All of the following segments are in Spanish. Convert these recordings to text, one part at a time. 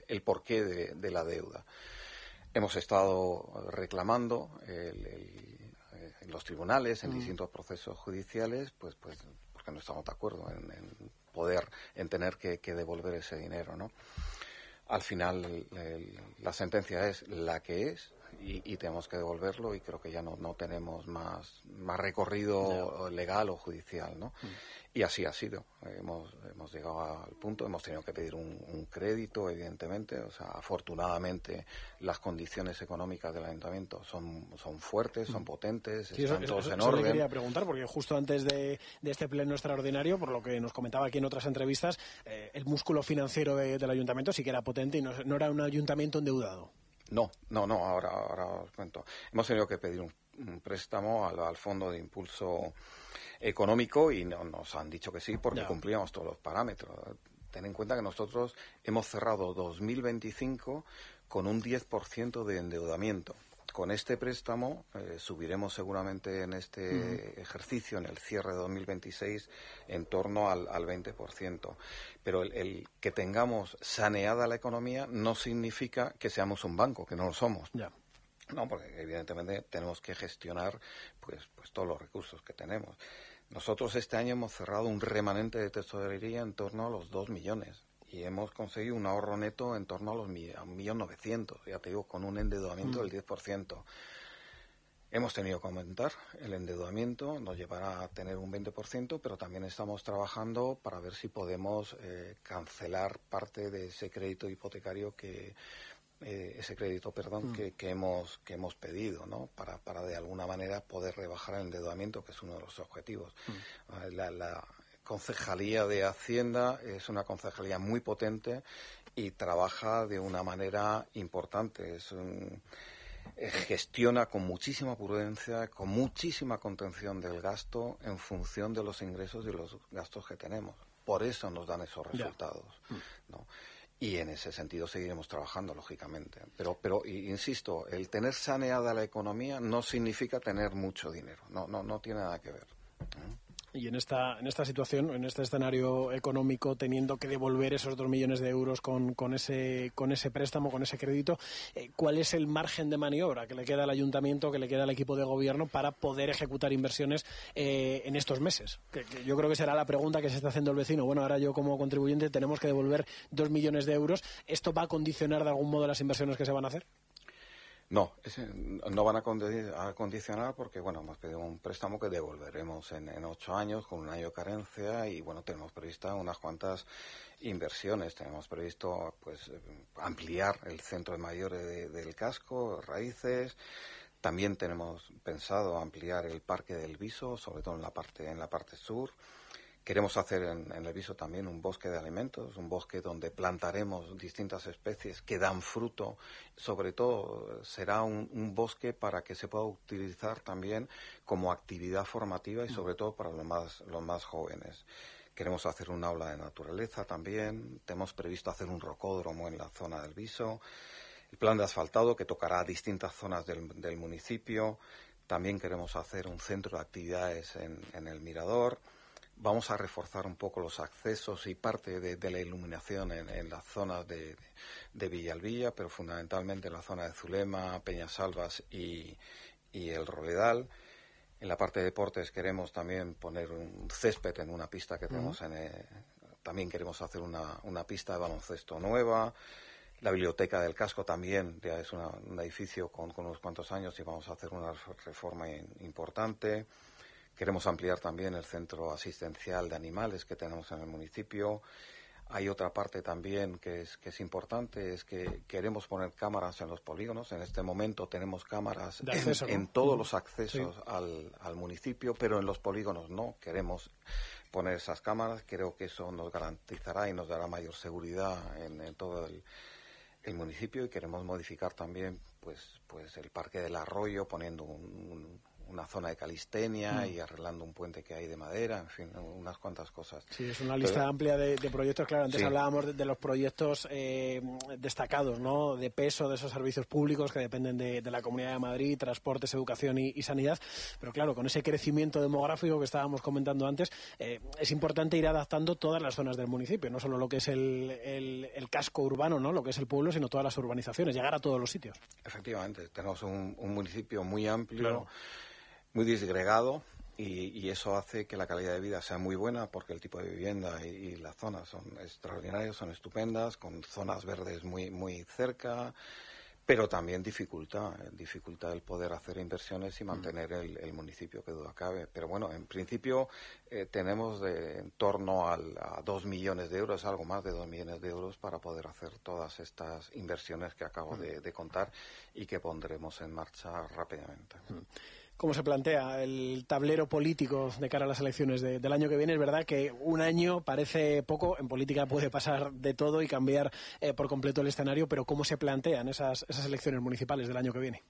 el porqué de la deuda. Hemos estado reclamando en los tribunales, en distintos procesos judiciales, pues porque no estamos de acuerdo en tener que devolver ese dinero, ¿no? Al final la sentencia es la que es y tenemos que devolverlo, y creo que ya no tenemos más recorrido legal o judicial, ¿no? Y así ha sido. Hemos llegado al punto, hemos tenido que pedir un crédito, evidentemente. O sea, afortunadamente las condiciones económicas del ayuntamiento son fuertes, son potentes, sí, están todos en eso orden. le quería preguntar, porque justo antes de este pleno extraordinario, por lo que nos comentaba aquí en otras entrevistas, el músculo financiero del ayuntamiento sí que era potente y no era un ayuntamiento endeudado. No, ahora os cuento. Hemos tenido que pedir un préstamo al Fondo de Impulso Económico y nos han dicho que sí porque cumplíamos todos los parámetros. Ten en cuenta que nosotros hemos cerrado 2025 con un 10% de endeudamiento. Con este préstamo subiremos seguramente en este ejercicio, en el cierre de 2026, en torno al 20%. Pero el que tengamos saneada la economía no significa que seamos un banco, que no lo somos. Ya. No, porque evidentemente tenemos que gestionar pues todos los recursos que tenemos. Nosotros este año hemos cerrado un remanente de tesorería en torno a los 2 millones. Y hemos conseguido un ahorro neto en torno a los 1.900.000, ya te digo, con un endeudamiento del 10%. Hemos tenido que aumentar el endeudamiento, nos llevará a tener un 20%, pero también estamos trabajando para ver si podemos cancelar parte de ese crédito hipotecario que hemos pedido, ¿no? Para de alguna manera poder rebajar el endeudamiento, que es uno de los objetivos. La Concejalía de Hacienda es una concejalía muy potente y trabaja de una manera importante. Gestiona con muchísima prudencia, con muchísima contención del gasto en función de los ingresos y los gastos que tenemos. Por eso nos dan esos resultados, ¿no? Y en ese sentido seguiremos trabajando, lógicamente. Pero insisto, el tener saneada la economía no significa tener mucho dinero. No tiene nada que ver. Y en esta situación, en este escenario económico, teniendo que devolver esos 2 millones de euros con ese préstamo, con ese crédito, ¿cuál es el margen de maniobra que le queda al ayuntamiento, que le queda al equipo de gobierno para poder ejecutar inversiones en estos meses? Que yo creo que será la pregunta que se está haciendo el vecino. Bueno, ahora yo como contribuyente tenemos que devolver 2 millones de euros. ¿Esto va a condicionar de algún modo las inversiones que se van a hacer? No van a condicionar porque, hemos pedido un préstamo que devolveremos en 8 años, con un año de carencia, y, tenemos previstas unas cuantas inversiones. Tenemos previsto, ampliar el centro de mayores del casco, raíces. También tenemos pensado ampliar el Parque del Viso, sobre todo en la parte sur. Queremos hacer en el Viso también un bosque de alimentos, un bosque donde plantaremos distintas especies que dan fruto. Sobre todo será un bosque para que se pueda utilizar también como actividad formativa y sobre todo para los más jóvenes. Queremos hacer un aula de naturaleza también. Tenemos previsto hacer un rocódromo en la zona del Viso. El plan de asfaltado que tocará distintas zonas del municipio. También queremos hacer un centro de actividades en el Mirador. Vamos a reforzar un poco los accesos y parte de la iluminación en las zonas de Villalbilla, pero fundamentalmente en la zona de Zulema, Peñasalvas y el Roledal. En la parte de deportes queremos también poner un césped en una pista que tenemos también queremos hacer una pista de baloncesto nueva. La biblioteca del casco también ya es un edificio con unos cuantos años y vamos a hacer una reforma importante. Queremos ampliar también el centro asistencial de animales que tenemos en el municipio. Hay otra parte también que es importante, es que queremos poner cámaras en los polígonos. En este momento tenemos cámaras en todos los accesos al municipio, pero en los polígonos no. Queremos poner esas cámaras. Creo que eso nos garantizará y nos dará mayor seguridad en todo el municipio, y queremos modificar también pues el Parque del Arroyo, poniendo una zona de calistenia y arreglando un puente que hay de madera, en fin, unas cuantas cosas. Sí, es una lista amplia de proyectos. Claro, antes hablábamos de los proyectos destacados, ¿no? De peso de esos servicios públicos que dependen de la Comunidad de Madrid, transportes, educación y sanidad. Pero claro, con ese crecimiento demográfico que estábamos comentando antes, es importante ir adaptando todas las zonas del municipio, no solo lo que es el casco urbano, ¿no? Lo que es el pueblo, sino todas las urbanizaciones, llegar a todos los sitios. Efectivamente, tenemos un municipio muy amplio, claro, muy disgregado, y eso hace que la calidad de vida sea muy buena, porque el tipo de vivienda y las zonas son extraordinarias, son estupendas, con zonas verdes muy cerca, pero también dificulta el poder hacer inversiones y mantener el municipio, que duda cabe. Pero bueno, en principio tenemos en torno a 2 millones de euros, algo más de 2 millones de euros, para poder hacer todas estas inversiones que acabo de contar y que pondremos en marcha rápidamente. ¿Cómo se plantea el tablero político de cara a las elecciones del año que viene? Es verdad que un año parece poco, en política puede pasar de todo y cambiar por completo el escenario, pero ¿cómo se plantean esas elecciones municipales del año que viene?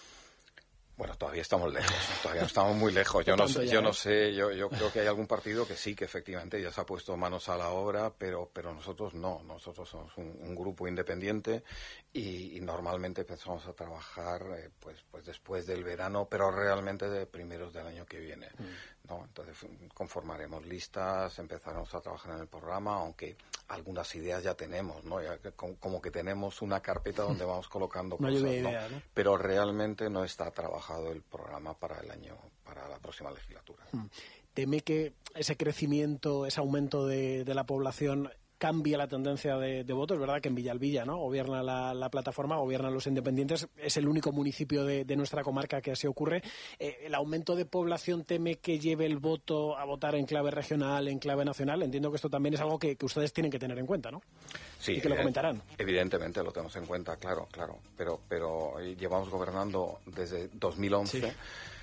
Bueno, todavía estamos lejos, todavía estamos muy lejos. Yo no sé, yo creo que hay algún partido que sí, que efectivamente ya se ha puesto manos a la obra, pero nosotros no. Nosotros somos un grupo independiente y normalmente empezamos a trabajar pues después del verano, pero realmente de primeros del año que viene, ¿no? Entonces conformaremos listas, empezaremos a trabajar en el programa, aunque algunas ideas ya tenemos, ¿no? Ya como que tenemos una carpeta donde vamos colocando cosas, ¿no? Pero realmente no está trabajado el programa para la próxima legislatura. ¿Teme que ese crecimiento, ese aumento de la población cambia la tendencia de votos? Es verdad que en Villalbilla, ¿no?, gobierna la plataforma, gobiernan los independientes, es el único municipio de nuestra comarca que así ocurre. ¿El aumento de población teme que lleve el voto a votar en clave regional, en clave nacional? Entiendo que esto también es algo que ustedes tienen que tener en cuenta, ¿no? Sí, y que lo comentarán. Evidentemente lo tenemos en cuenta, claro. Pero llevamos gobernando desde 2011. Sí.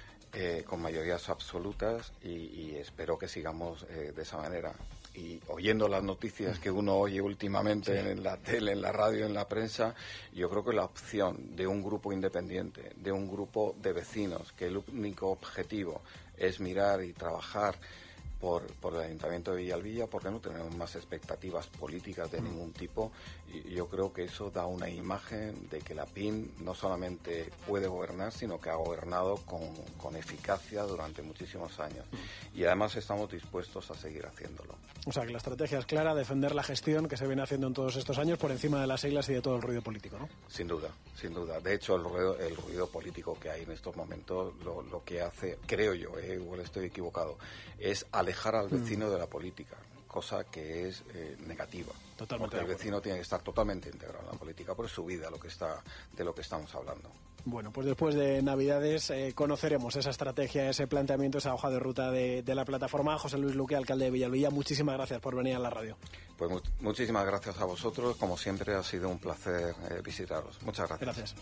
Con mayorías absolutas y espero que sigamos de esa manera. Y oyendo las noticias que uno oye últimamente en la tele, en la radio, en la prensa, yo creo que la opción de un grupo independiente, de un grupo de vecinos, que el único objetivo es mirar y trabajar por el Ayuntamiento de Villalbilla, porque no tenemos más expectativas políticas de ningún tipo, y yo creo que eso da una imagen de que la PIN no solamente puede gobernar, sino que ha gobernado con eficacia durante muchísimos años, y además estamos dispuestos a seguir haciéndolo. O sea, que la estrategia es clara, defender la gestión que se viene haciendo en todos estos años por encima de las siglas y de todo el ruido político, ¿no? Sin duda. De hecho, el ruido político que hay en estos momentos lo que hace, creo yo, igual estoy equivocado, es alejar al vecino de la política, cosa que es negativa. Totalmente. Porque el vecino tiene que estar totalmente integrado en la política, por su vida, de lo que estamos hablando. Bueno, pues después de Navidades conoceremos esa estrategia, ese planteamiento, esa hoja de ruta de la plataforma. José Luis Luque, alcalde de Villalbilla, muchísimas gracias por venir a la radio. Pues muchísimas gracias a vosotros. Como siempre, ha sido un placer visitaros. Muchas gracias. Gracias.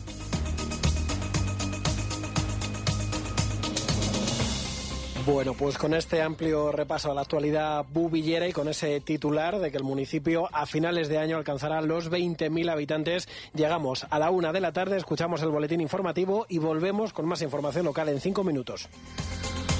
Bueno, pues con este amplio repaso a la actualidad buvillera y con ese titular de que el municipio a finales de año alcanzará los 20.000 habitantes, llegamos a la 1 de la tarde, escuchamos el boletín informativo y volvemos con más información local en 5 minutos.